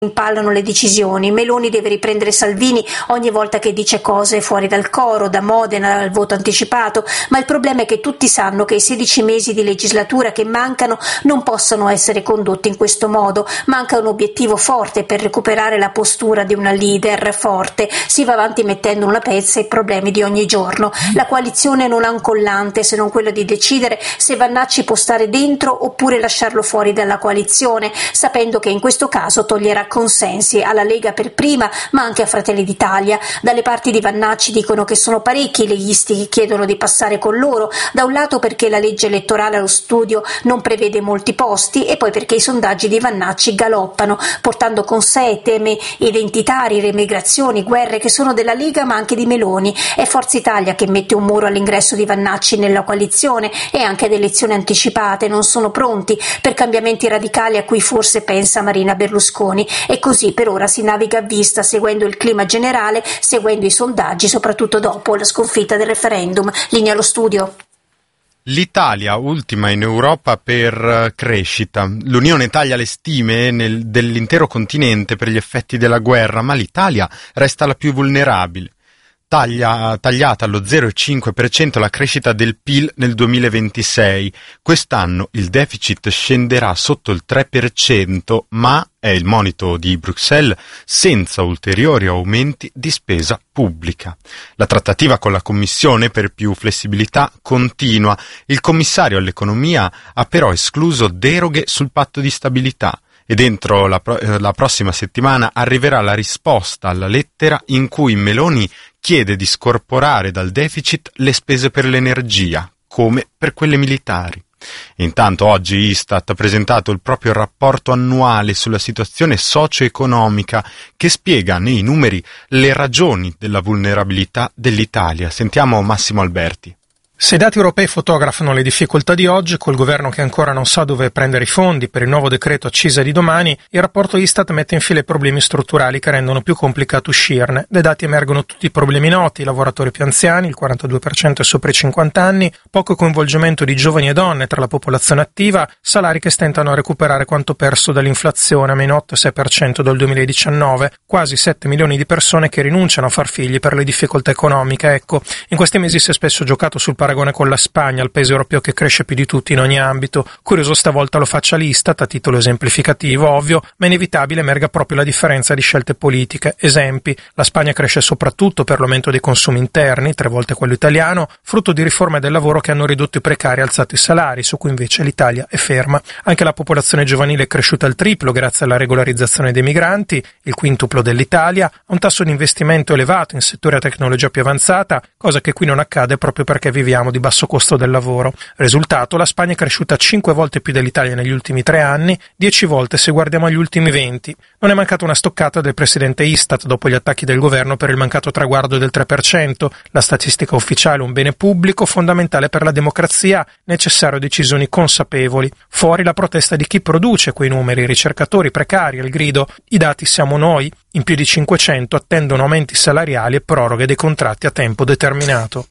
impallano le decisioni. Meloni deve riprendere Salvini ogni volta che dice cose fuori dal coro, da Modena al voto anticipato, ma il problema è che tutti sanno che i 16 mesi di legislatura che mancano non possono essere condotti in questo modo. Manca un obiettivo forte per recuperare la postura di una leader forte. Si va avanti mettendo una pezza ai problemi di ogni giorno. La coalizione non ha un collante se non quello di decidere se Vannacci può stare dentro oppure lasciarlo fuori dalla coalizione, sapendo che in questo caso toglierà consensi alla Lega per prima, ma anche a Fratelli d'Italia. Dalle parti di Vannacci dicono che sono parecchi i leghisti che chiedono di passare con loro, da un lato perché la legge elettorale allo studio non prevede molti posti e poi perché i sondaggi di Vannacci galoppano, portando con sé temi identitari, remigrazioni, guerre che sono della Lega ma anche di Meloni. È Forza Italia che mette un muro all'ingresso di Vannacci nella coalizione e anche ad elezioni anticipate. Non sono pronti per cambiamenti radicali a cui forse pensa Marina Berlusconi. E così per ora si naviga a vista, seguendo il clima generale, seguendo i sondaggi, soprattutto dopo la sconfitta del referendum. Linea allo studio. L'Italia ultima in Europa per crescita. L'Unione taglia le stime dell'intero continente per gli effetti della guerra, ma l'Italia resta la più vulnerabile. Tagliata allo 0,5% la crescita del PIL nel 2026. Quest'anno il deficit scenderà sotto il 3%, ma è il monito di Bruxelles, senza ulteriori aumenti di spesa pubblica. La trattativa con la Commissione per più flessibilità continua. Il commissario all'economia ha però escluso deroghe sul patto di stabilità. E dentro la prossima settimana arriverà la risposta alla lettera in cui Meloni chiede di scorporare dal deficit le spese per l'energia, come per quelle militari. Intanto oggi Istat ha presentato il proprio rapporto annuale sulla situazione socio-economica che spiega nei numeri le ragioni della vulnerabilità dell'Italia. Sentiamo Massimo Alberti. Se i dati europei fotografano le difficoltà di oggi, col governo che ancora non sa dove prendere i fondi per il nuovo decreto accise di domani, il rapporto Istat mette in fila i problemi strutturali che rendono più complicato uscirne. Dai dati emergono tutti i problemi noti: i lavoratori più anziani, il 42% è sopra i 50 anni, poco coinvolgimento di giovani e donne tra la popolazione attiva, salari che stentano a recuperare quanto perso dall'inflazione, meno 8,6% dal 2019, quasi 7 milioni di persone che rinunciano a far figli per le difficoltà economiche. Ecco, in questi mesi si è spesso giocato sul paragone con la Spagna, il paese europeo che cresce più di tutti in ogni ambito. Curioso stavolta lo faccia l'Istat, a titolo esemplificativo, ovvio, ma inevitabile emerga proprio la differenza di scelte politiche. Esempi: la Spagna cresce soprattutto per l'aumento dei consumi interni, 3 volte quello italiano, frutto di riforme del lavoro che hanno ridotto i precari e alzato i salari, su cui invece l'Italia è ferma. Anche la popolazione giovanile è cresciuta al triplo grazie alla regolarizzazione dei migranti, il quintuplo dell'Italia, ha un tasso di investimento elevato in settori a tecnologia più avanzata, cosa che qui non accade proprio perché viviamo di basso costo del lavoro. Risultato: la Spagna è cresciuta 5 volte più dell'Italia negli ultimi 3 anni, 10 volte se guardiamo agli ultimi 20. Non è mancata una stoccata del presidente Istat dopo gli attacchi del governo per il mancato traguardo del 3%. La statistica ufficiale è un bene pubblico fondamentale per la democrazia, necessario decisioni consapevoli. Fuori la protesta di chi produce quei numeri, i ricercatori precari, al grido: i dati siamo noi. In più di 500 attendono aumenti salariali e proroghe dei contratti a tempo determinato.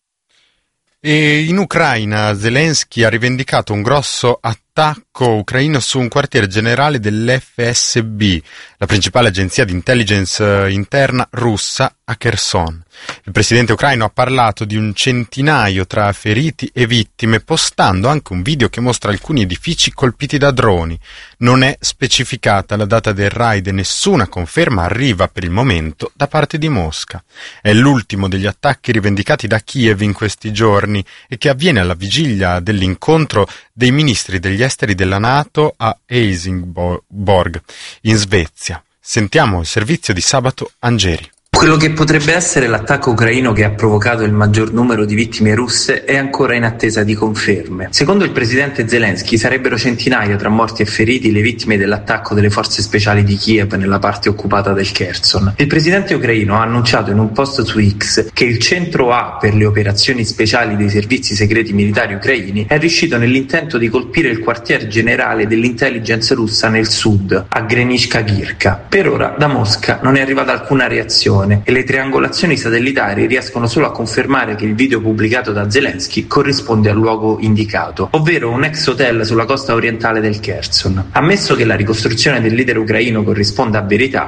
E in Ucraina Zelensky ha rivendicato un grosso attacco ucraino su un quartier generale dell'FSB, la principale agenzia di intelligence interna russa, a Kherson. Il presidente ucraino ha parlato di un centinaio tra feriti e vittime, postando anche un video che mostra alcuni edifici colpiti da droni. Non è specificata la data del raid e nessuna conferma arriva per il momento da parte di Mosca. È l'ultimo degli attacchi rivendicati da Kiev in questi giorni e che avviene alla vigilia dell'incontro dei ministri degli esteri della NATO a Helsingborg, in Svezia. Sentiamo il servizio di Sabato Angeri. Quello che potrebbe essere l'attacco ucraino che ha provocato il maggior numero di vittime russe è ancora in attesa di conferme. Secondo il presidente Zelensky sarebbero centinaia tra morti e feriti le vittime dell'attacco delle forze speciali di Kiev nella parte occupata del Kherson. Il presidente ucraino ha annunciato in un post su X che il centro A per le operazioni speciali dei servizi segreti militari ucraini è riuscito nell'intento di colpire il quartier generale dell'intelligence russa nel sud, a Grenička Girka. Per ora da Mosca non è arrivata alcuna reazione persone e le triangolazioni satellitari riescono solo a confermare che il video pubblicato da Zelensky corrisponde al luogo indicato, ovvero un ex hotel sulla costa orientale del Kherson. Ammesso che la ricostruzione del leader ucraino corrisponda a verità,